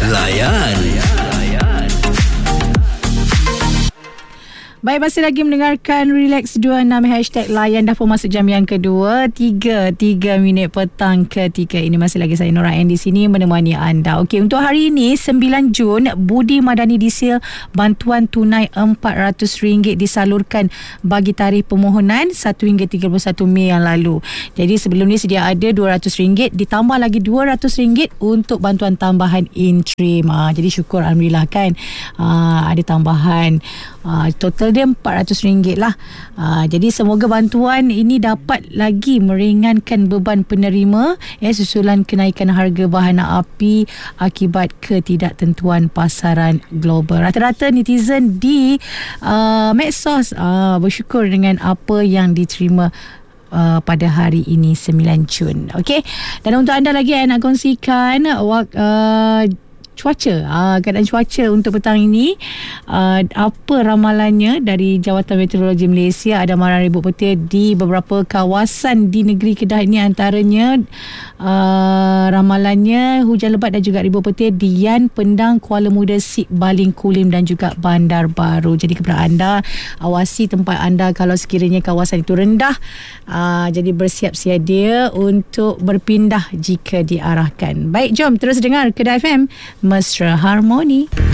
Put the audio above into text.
Layan. Baik, masih lagi mendengarkan Relax 26 #Layan. Dah pun masuk jam yang kedua, 3 minit petang ketika ini. Masih lagi saya Nora N di sini menemani anda. Okey, untuk hari ini 9 Jun, Budi Madani Diesel bantuan tunai RM400 disalurkan bagi tarikh permohonan 1 hingga 31 Mei yang lalu. Jadi sebelum ni sedia ada RM200, ditambah lagi RM200 untuk bantuan tambahan interim. Jadi syukur alhamdulillah kan, ada tambahan. Total dia RM400 lah. Jadi semoga bantuan ini dapat lagi meringankan beban penerima susulan kenaikan harga bahan api akibat ketidaktentuan pasaran global. Rata-rata netizen di medsos bersyukur dengan apa yang diterima pada hari ini 9 Jun. Okey. Dan untuk anda lagi saya nak kongsikan cuaca, keadaan cuaca untuk petang ini. Apa ramalannya dari Jawatan Meteorologi Malaysia? Ada amaran ribut petir di beberapa kawasan di negeri Kedah ini, antaranya ramalannya hujan lebat dan juga ribut petir di Yan, Pendang, Kuala Muda, Sip, Baling, Kulim dan juga Bandar Baru. Jadi kepada anda, awasi tempat anda kalau sekiranya kawasan itu rendah. Jadi bersiap sedia untuk berpindah jika diarahkan. Baik, jom terus dengar Kedah FM, Mesra Harmoni.